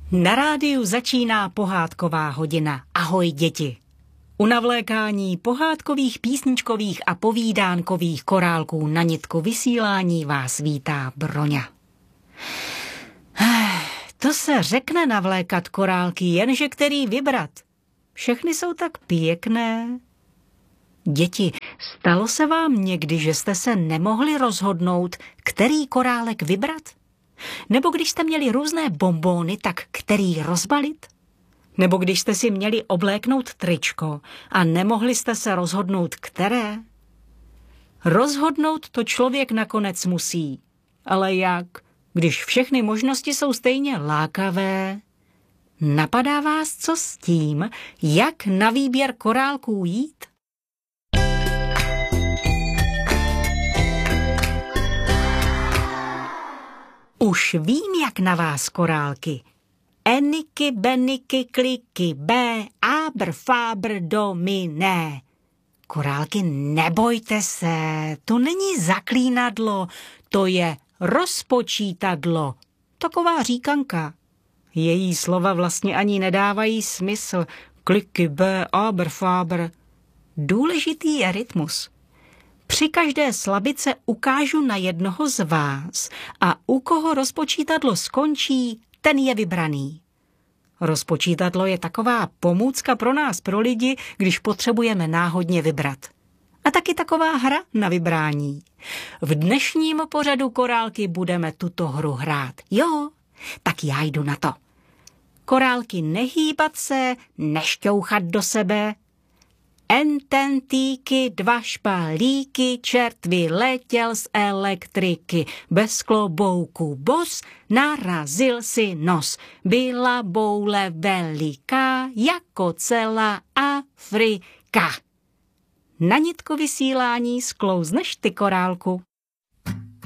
Na rádiu začíná pohádková hodina. Ahoj děti. U navlékání pohádkových, písničkových a povídánkových korálků na nitku vysílání vás vítá Broňa. To se řekne navlékat korálky, jenže který vybrat. Všechny jsou tak pěkné. Děti, stalo se vám někdy, že jste se nemohli rozhodnout, který korálek vybrat? Nebo když jste měli různé bonbóny, tak který rozbalit? Nebo když jste si měli obléknout tričko a nemohli jste se rozhodnout, které? Rozhodnout to člověk nakonec musí. Ale jak, když všechny možnosti jsou stejně lákavé? Napadá vás co s tím, jak na výběr korálků jít? Už vím, jak na vás korálky. Eniky, beniky, kliky, bé, ábr, fábr, dominé. Korálky, nebojte se, to není zaklínadlo, to je rozpočítadlo. Taková říkanka. Její slova vlastně ani nedávají smysl. Kliky, bé, ábr, fábr. Důležitý je rytmus. Při každé slabice ukážu na jednoho z vás a u koho rozpočítadlo skončí, ten je vybraný. Rozpočítadlo je taková pomůcka pro nás, pro lidi, když potřebujeme náhodně vybrat. A taky taková hra na vybrání. V dnešním pořadu korálky budeme tuto hru hrát. Jo, tak já jdu na to. Korálky, nehýbat se, nešťouchat do sebe. Ententíky, dva špalíky, čert vyletěl z elektriky. Bez klobouku bos, narazil si nos. Byla boule veliká, jako celá Afrika. Na nitku vysílání sklouzneš ty, korálku.